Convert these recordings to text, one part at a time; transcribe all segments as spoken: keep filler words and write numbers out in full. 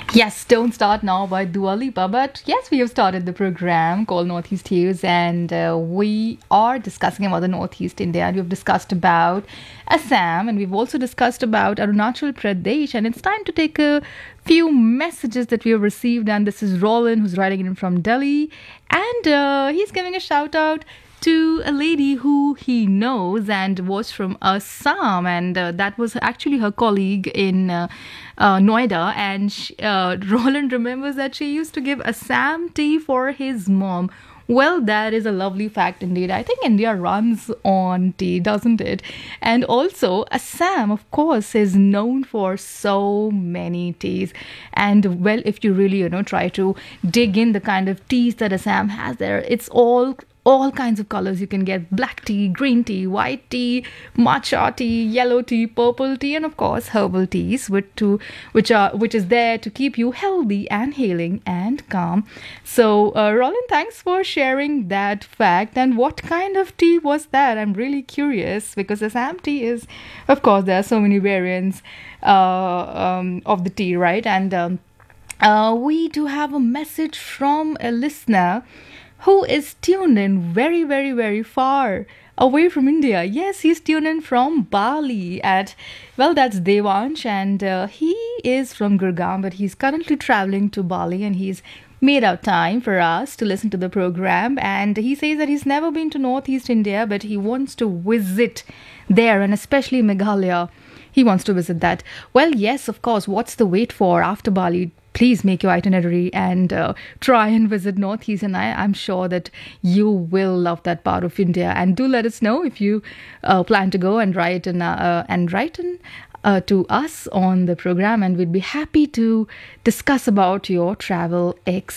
Yes, Don't Start Now by Dua Lipa. But yes, we have started the program called Northeast News, and uh, we are discussing about the Northeast India. And we've discussed about Assam, and we've also discussed about Arunachal Pradesh. And it's time to take a few messages that we have received. And this is Roland, who's writing in from Delhi, and uh, he's giving a shout out to a lady who he knows and was from Assam, and uh, that was actually her colleague in uh, uh, Noida. And she, uh, Roland remembers that she used to give Assam tea for his mom. Well, that is a lovely fact indeed. I think India runs on tea, doesn't it? And also, Assam, of course, is known for so many teas. And well, if you really, you know, try to dig in the kind of teas that Assam has there, it's all all kinds of colors you can get: black tea, green tea, white tea, matcha tea, yellow tea, purple tea, and of course herbal teas, which to which are which is there to keep you healthy and healing and calm. So uh, Roland, thanks for sharing that fact. And what kind of tea was that? I'm really curious, because Assam tea is, of course, there are so many variants uh, um, of the tea, right? And um, uh, we do have a message from a listener who is tuned in very, very, very far away from India. Yes, he's tuned in from Bali at, well, that's Devansh, and uh, he is from Gurgaon, but he's currently traveling to Bali, and he's made out time for us to listen to the program. And he says that he's never been to Northeast India, but he wants to visit there, and especially Meghalaya. He wants to visit that. Well, yes, of course. What's the wait for? After Bali, please make your itinerary and uh, try and visit Northeast. And I, I'm sure that you will love that part of India. And do let us know if you uh, plan to go, and write in, uh, and write in uh, to us on the program. And we'd be happy to discuss about your travel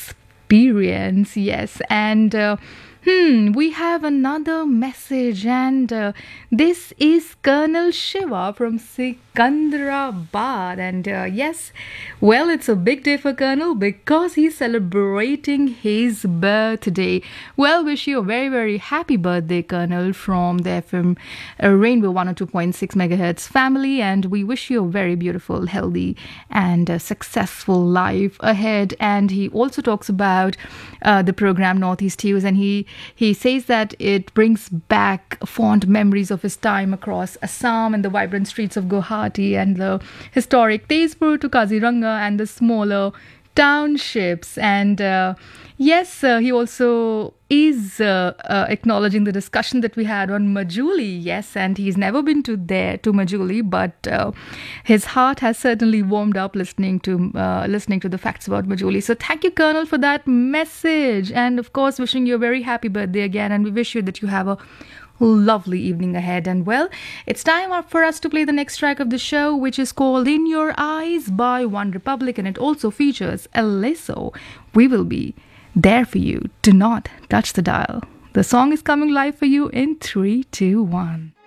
experience. Yes. And uh, Hmm, we have another message, and uh, this is Colonel Shiva from Sikandrabad. And uh, yes, well, it's a big day for Colonel because he's celebrating his birthday. Well, wish you a very, very happy birthday, Colonel, from the F M uh, Rainbow one oh two point six megahertz family. And we wish you a very beautiful, healthy, and uh, successful life ahead. And he also talks about uh, the program Northeast News, and he He says that it brings back fond memories of his time across Assam and the vibrant streets of Guwahati and the historic Tezpur to Kaziranga and the smaller townships. And uh, yes, uh, he also is uh, uh, acknowledging the discussion that we had on Majuli. Yes, and he's never been to there to Majuli, but uh, his heart has certainly warmed up listening to uh, listening to the facts about Majuli. So thank you, Colonel, for that message, and of course, wishing you a very happy birthday again. And we wish you that you have a lovely evening ahead. And well, it's time for us to play the next track of the show, which is called In Your Eyes by One Republic, and it also features Alesso. We will be there for you. Do not touch the dial. The song is coming live for you in three, two, one.